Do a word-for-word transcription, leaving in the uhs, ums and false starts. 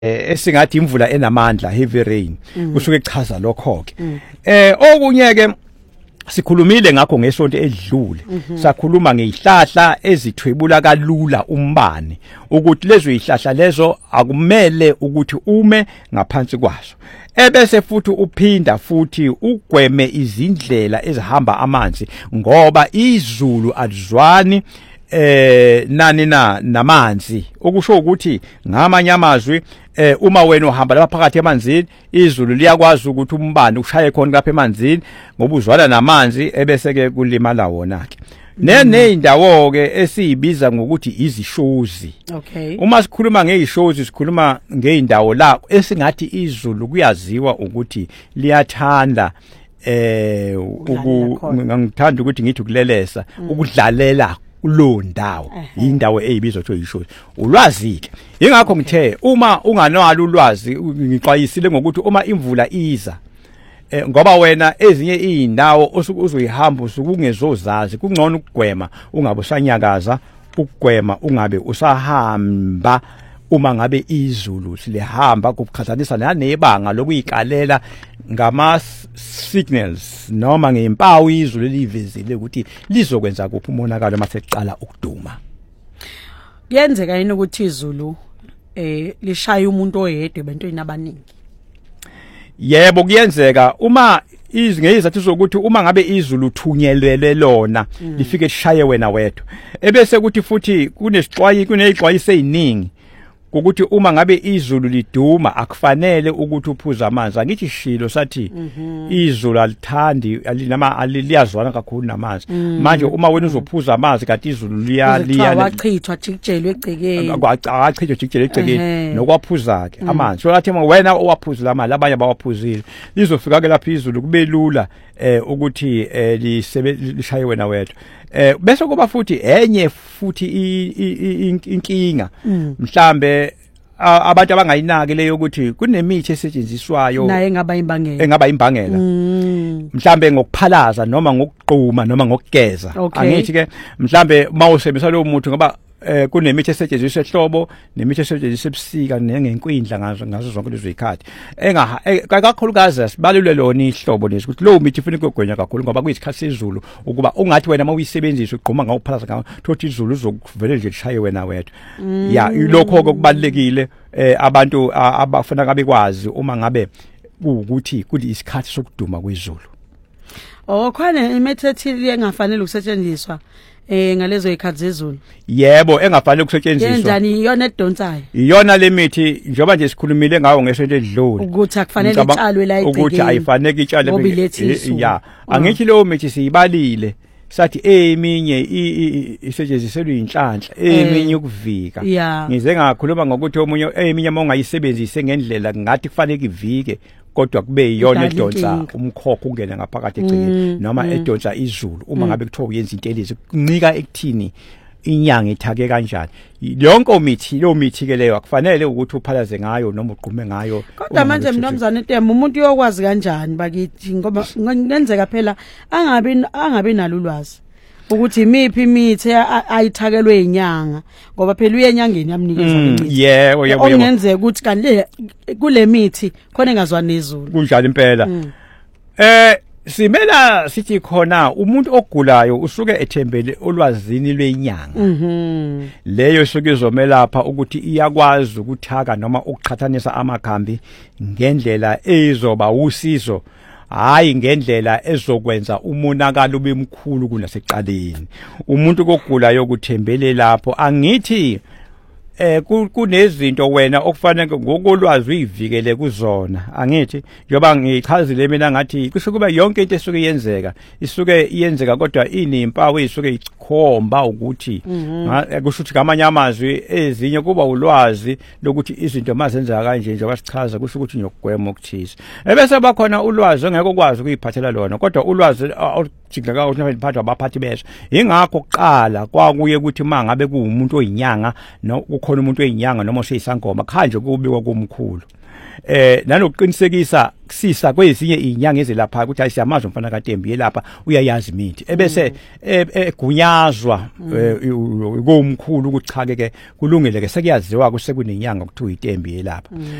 esingathi imvula enamandla, heavy rain, kusuke kuchaza lokho ke. Eh okunye ke sikhulumile ngakho ngesonto edlule, sakhuluma ngezihlahla ezithwebula kalula umbane, ukuthi lezo izihlahla lezo akumele ukuthi ume ngaphansi kwazo. Ebese futhi uphinda futhi ugweme izindlela ezihamba amanzi, ngoba izulu alizwani eh nani na namanzi, okusho ukuthi ngamanye amazwi eh uma wena uhamba lapha phakathi emanzini, izulu liyakwazi ukuthi umbane ushaye khona lapha emanzini ngoba uzwala namanzi, ebese ke kulimala wona ke. Nene indawo ke esiyibiza ngokuthi izishozi. Okay. Uma sikhuluma ngezishozi sikhuluma ngeindawo la esingathi izulu kuyaziwa ukuthi liyathanda eh ngithanda ukuthi ngithi kulelesa ukudlalela kulo ndawo, indawo eyibizwa kuthiwa ishozi. Ulwazi ke ingakho ngithe uma unganalo ulwazi ngiqwayisile ngokuthi uma imvula iza eh ngoba wena ezinye izindawo uzoyihamba usukungezozazi, kungcono ukugwema ungabe usanyakaza, ukugwema ungabe usahamba uma ngabe izulu silihamba kuqhathanisa nanebanga lokuyikalela ngama signals noma ngempawu izulu livezile ukuthi lizokwenza kuphi umonakalo maseqala ukuduma. Kuyenzeka yini ukuthi izulu eh lishaya umuntu oyedwa bentweni abaningi? Yebo kuyenzeka, uma izingezathu zokuthi uma ngabe izulu thunyelwele lona lifike lishaye wena wedwa, ebese kuthi futhi kunesixwayi kunezixwayise eziningi ukuthi uma ngabe izulu liduma akufanele ukuthi uphuze amanzi. Angithi shilo sathi izulu alithandi alinama aliyazwana kakhulu namanzi. Manje uma wena uzophuza amanzi kanti izulu liya liya wachithwa jikelwe egcekeni, achithwa jikelwe egcekeni nokwaphuza ke amanzi. So lathi wena owaphuzile amanzi abanye bawaphuzile, lizofika ke lapha izulu kube lula eh ukuthi lishaye wena wedwa. Eh bese kuba futhi enye futhi inkinga mhlambe abantu abangayinaki leyo ukuthi kunemithi esetshenziswayo naye engaba imbangela engaba imbangela mhlambe ngokuphalaza noma ngokuqhuma noma ngokugeza. Angithi ke mhlambe mawusebenzisa lo muthi ngoba eh kunemithi esetshenziswa ehlobo nemithi esetshenziswa ebusika nengenkwindla ngazo ngazo zonke lezo izikhathi enga kakhulukazi sibalule lona ihlobo lesi ukuthi lo mithi ufuna ukugwenya kakhulu ngoba kuyisikhathi sezulu ukuba ungathi wena mawuyisebenzisa uqhuma ngawuphalaza ngawo thothi izulu uzokuvele nje lishaye wena wedwa. Ya lokho okubalekile eh abantu abafuna kabe kwazi uma ngabe ukuthi kuli isikhathi sokuduma kwezulu. Oh khona imithi ethile engafanele ukusetshenziswa eh ngalezo izikhathi zezulu? Yebo engafanele ukusetshenziswa. Yenzani iyona edonsayo? Iyona le mithi njoba nje sikhulumile ngawo ngesonto edlule ukuthi akufanele itshalwe la egcekeni, ukuthi ayifanele itshalwe. Ya angithi leyo mithi siyibalile sathi eminye isetshenziswa inhlanhla, eminye ukuvika. Ngize ngakhuluma ngokuthi omunye eminye mawungayisebenzise ngendlela ngathi kufanele ivike kodwa kube iyona edonsa umkhokho ungena ngaphakathi egcekeni noma edonsa izulu uma ngabe kuthiwa uyenza into elezi kuncika ekuthini inyanga ithake kanjani. Yonke mithi lo mithi ke leyo akufanele ukuthi uphalaze ngayo noma uqhume ngayo. Kodwa manje mnumzane Ntemo umuntu uyokwazi kanjani bakithi ngoba ngenzeka phela angabi angabi nalo ulwazi ukuthi imiphi imithi ayithakelwe inyanga ngoba phela uyenyangeni yamnikeza imithi. Yebo yebo. Okungenzeka ukuthi kanti kule mithi khona engazwa nezulu. Kunjalo impela. Eh simela sithi khona umuntu ogulayo usuke ethembele olwazini lwenyanga. Mhm. Leyo suke izomelapha ukuthi iyakwazi ukuthaka noma ukuqhathanisa amakhambi ngendlela ezoba usizo, hayi ngendlela ezokwenza umonakalo ubemkhulu kunasekuqaleni. Umuntu ogulayo ukuthembele lapho angithi eh kunezinto wena okufanele ngokolwazi uyivikele kuzona. Angithi njoba ngichazile mina ngathi kusho kuba yonke into esuke yenzeka isuke iyenzeka kodwa inempawu isuke ikhomba ukuthi kusho ukuthi ngamanye amazwi ezinye kuba ulwazi lokuthi izinto mazenzeka kanje njengoba sichaza kusho ukuthi ngiyokugwema ukuthiza. Ebese bakhona ulwazi ongeke ukwazi ukuyiphathela lona kodwa ulwazi ukujika kawo liphathwa abaphathi besho ingakho kuqala kwakuye ukuthi mangabe kuumuntu oyinyanga no kukhona umuntu oyinyanga noma oseyisangoma khanje kubikwa kumkhulu eh nanokuqinisekisa kusisa kwezinye izinyanga ezelapha ukuthi ayisiyamazi umfana kaTembi yelapha uyayazi imithi ebese egunyazwa komkhulu ukuthi cha ke kulungile ke sekuyaziwa kusekunyenyanga ukuthi uyiTembi yelapha